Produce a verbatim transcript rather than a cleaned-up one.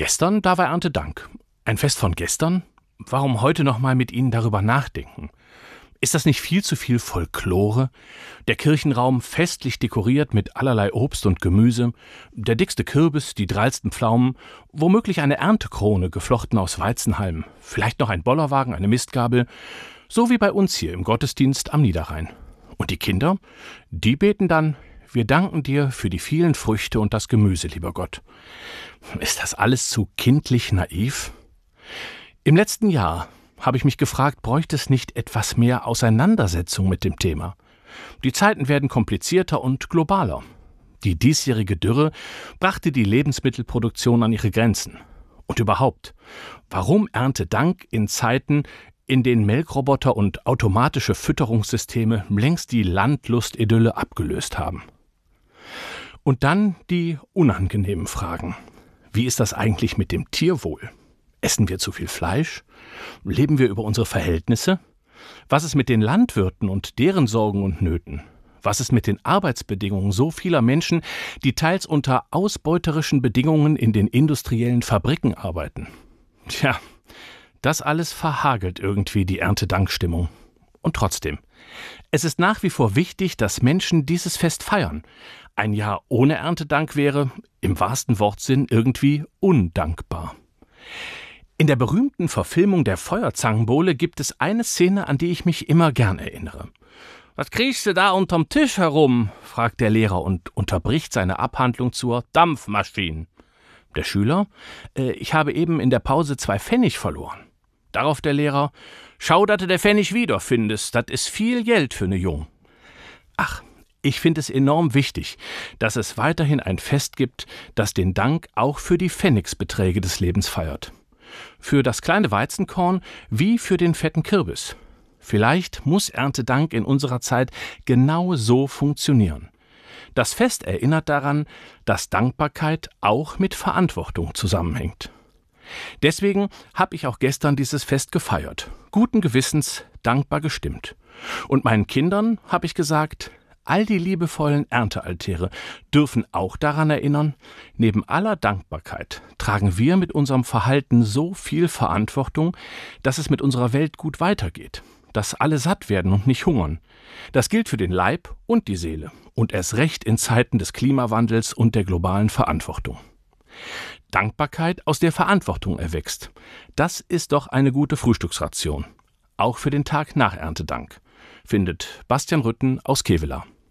Gestern, da war Erntedank. Ein Fest von gestern? Warum heute noch mal mit Ihnen darüber nachdenken? Ist das nicht viel zu viel Folklore? Der Kirchenraum festlich dekoriert mit allerlei Obst und Gemüse, der dickste Kürbis, die dreisten Pflaumen, womöglich eine Erntekrone geflochten aus Weizenhalm, vielleicht noch ein Bollerwagen, eine Mistgabel, so wie bei uns hier im Gottesdienst am Niederrhein. Und die Kinder? Die beten dann: Wir danken dir für die vielen Früchte und das Gemüse, lieber Gott. Ist das alles zu kindlich naiv? Im letzten Jahr habe ich mich gefragt, bräuchte es nicht etwas mehr Auseinandersetzung mit dem Thema? Die Zeiten werden komplizierter und globaler. Die diesjährige Dürre brachte die Lebensmittelproduktion an ihre Grenzen. Und überhaupt, warum Erntedank in Zeiten, in denen Melkroboter und automatische Fütterungssysteme längst die Landlustidylle abgelöst haben? Und dann die unangenehmen Fragen. Wie ist das eigentlich mit dem Tierwohl? Essen wir zu viel Fleisch? Leben wir über unsere Verhältnisse? Was ist mit den Landwirten und deren Sorgen und Nöten? Was ist mit den Arbeitsbedingungen so vieler Menschen, die teils unter ausbeuterischen Bedingungen in den industriellen Fabriken arbeiten? Tja, das alles verhagelt irgendwie die Erntedankstimmung. Und trotzdem, es ist nach wie vor wichtig, dass Menschen dieses Fest feiern. Ein Jahr ohne Erntedank wäre, im wahrsten Wortsinn, irgendwie undankbar. In der berühmten Verfilmung der Feuerzangenbowle gibt es eine Szene, an die ich mich immer gern erinnere. »Was kriechst du da unterm Tisch herum?« fragt der Lehrer und unterbricht seine Abhandlung zur Dampfmaschine. Der Schüler: äh, »Ich habe eben in der Pause zwei Pfennig verloren.« Darauf der Lehrer: »Schau, dass du der Pfennig wiederfindest, das ist viel Geld für ne Jung.« Ach, ich finde es enorm wichtig, dass es weiterhin ein Fest gibt, das den Dank auch für die Pfennigsbeträge des Lebens feiert. Für das kleine Weizenkorn wie für den fetten Kürbis. Vielleicht muss Erntedank in unserer Zeit genau so funktionieren. Das Fest erinnert daran, dass Dankbarkeit auch mit Verantwortung zusammenhängt. Deswegen habe ich auch gestern dieses Fest gefeiert, guten Gewissens, dankbar gestimmt. Und meinen Kindern habe ich gesagt: All die liebevollen Erntealtäre dürfen auch daran erinnern, neben aller Dankbarkeit tragen wir mit unserem Verhalten so viel Verantwortung, dass es mit unserer Welt gut weitergeht, dass alle satt werden und nicht hungern. Das gilt für den Leib und die Seele und erst recht in Zeiten des Klimawandels und der globalen Verantwortung. Dankbarkeit aus der Verantwortung erwächst. Das ist doch eine gute Frühstücksration. Auch für den Tag nach Erntedank, findet Bastian Rütten aus Kevelaer.